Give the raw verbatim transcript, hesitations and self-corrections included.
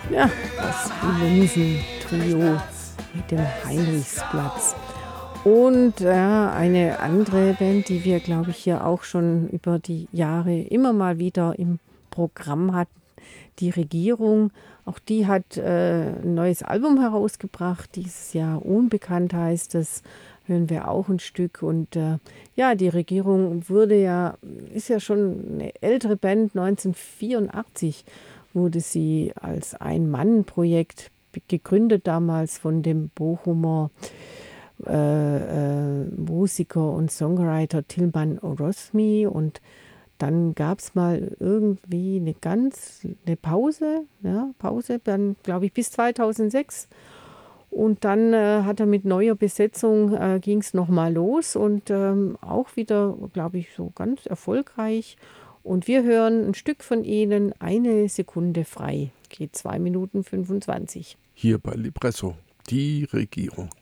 Ja, das Linsen-Trio mit dem Heinrichsplatz. Und äh, eine andere Band, die wir, glaube ich, hier auch schon über die Jahre immer mal wieder im Programm hatten, die Regierung. Auch die hat äh, ein neues Album herausgebracht, dieses Jahr Unbekannt heißt es, hören wir auch ein Stück. Und äh, ja, die Regierung wurde ja, ist ja schon eine ältere Band, neunzehnhundertvierundachtzig wurde sie als Ein-Mann-Projekt gegründet, damals von dem Bochumer äh, äh, Musiker und Songwriter Tilman Orosmi. Und dann gab es mal irgendwie eine ganz eine Pause, ja, Pause, dann glaube ich bis zweitausendsechs. Und dann äh, hat er mit neuer Besetzung äh, ging es nochmal los und ähm, auch wieder, glaube ich, so ganz erfolgreich. Und wir hören ein Stück von ihnen, eine Sekunde frei, geht zwei Minuten fünfundzwanzig. Hier bei Lipresso, die Regierung.